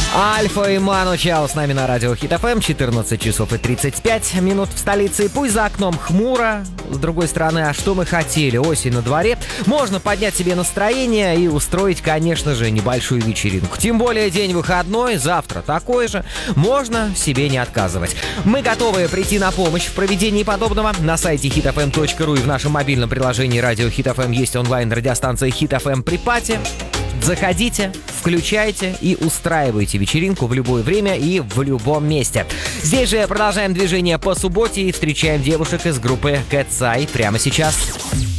Альфа и Ману Чао с нами на радио Хит ФМ. 14 часов и 35 минут в столице. И пусть за окном хмуро, с другой стороны, а что мы хотели? Осень на дворе. Можно поднять себе настроение и устроить, конечно же, небольшую вечеринку. Тем более день выходной, завтра такой же. Можно себе не отказывать. Мы готовы прийти на помощь в проведении подобного. На сайте hitfm.ru и в нашем мобильном приложении радио Хит ФМ есть онлайн-радиостанция Хит ФМ при пати. Заходите, включайте и устраивайте вечеринку в любое время и в любом месте. Здесь же продолжаем движение по субботе и встречаем девушек из группы Cat's Eye прямо сейчас.